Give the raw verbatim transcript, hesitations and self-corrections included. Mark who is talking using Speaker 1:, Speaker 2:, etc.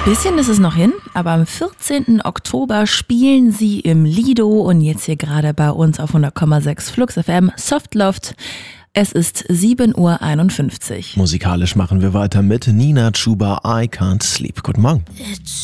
Speaker 1: Bisschen ist es noch hin, aber am vierzehnten Oktober spielen sie im Lido und jetzt hier gerade bei uns auf hundert Komma sechs Flux F M Softloft. Es ist sieben Uhr einundfünfzig.
Speaker 2: Musikalisch machen wir weiter mit Nina Chuba, I Can't Sleep. Guten Morgen.
Speaker 3: It's